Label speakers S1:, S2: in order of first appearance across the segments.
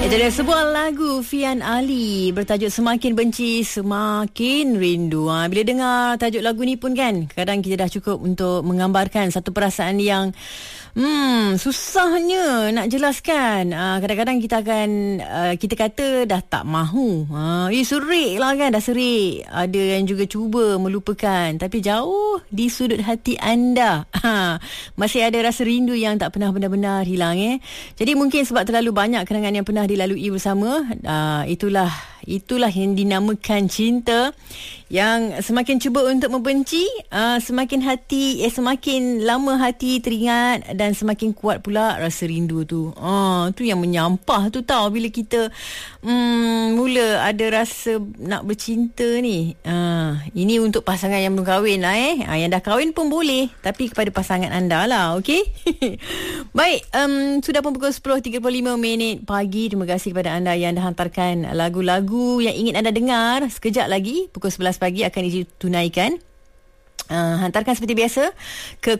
S1: Itu dia sebuah lagu Fian Ali bertajuk Semakin Benci Semakin Rindu. Bila dengar tajuk lagu ni pun kan, kadang kita dah cukup untuk menggambarkan satu perasaan yang susahnya nak jelaskan. Kadang-kadang kita akan kita kata dah tak mahu. Serik lah kan, dah serik. Ada yang juga cuba melupakan, tapi jauh di sudut hati anda masih ada rasa rindu yang tak pernah benar-benar hilang. Jadi mungkin sebab terlalu banyak kenangan yang pernah dilalui bersama. Itulah yang dinamakan cinta, yang semakin cuba untuk membenci, semakin lama hati teringat dan semakin kuat pula rasa rindu tu. Tu yang menyampah tu tau, bila kita mula ada rasa nak bercinta ni. Ini untuk pasangan yang belum kahwin lah yang dah kahwin pun boleh, tapi kepada pasangan anda lah, okey? Baik, sudah pun pukul 10.35 pagi. Terima kasih kepada anda yang dah hantarkan lagu-lagu yang ingin anda dengar. Sekejap lagi pukul 11 pagi akan ditunaikan. Hantarkan seperti biasa ke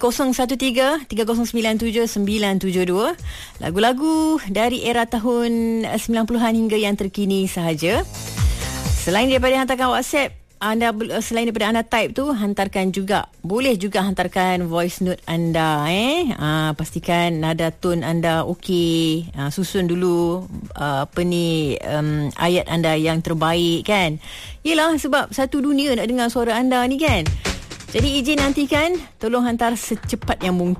S1: 0173097972 lagu-lagu dari era tahun 90-an hingga yang terkini sahaja. Selain daripada hantarkan WhatsApp anda, selain daripada anda type tu, boleh juga hantarkan voice note anda. Pastikan nada tone anda okey. Susun dulu ayat anda yang terbaik kan. Yelah, sebab satu dunia nak dengar suara anda ni kan. Jadi izin nantikan, tolong hantar secepat yang mungkin.